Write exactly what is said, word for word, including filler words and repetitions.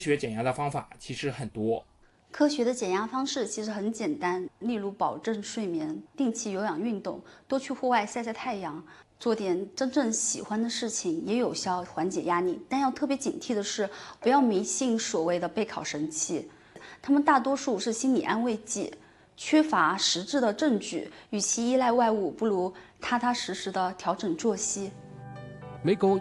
学减压的方法其实很多。 科学的减压方式其实很简单，例如保证睡眠、定期有氧运动、多去户外晒晒太阳，做点真正喜欢的事情，也有效缓解压力。但要特别警惕的是，不要迷信所谓的备考神器，他们大多数是心理安慰剂，缺乏实质的证据。与其依赖外物，不如踏踏实实的调整作息。 美狗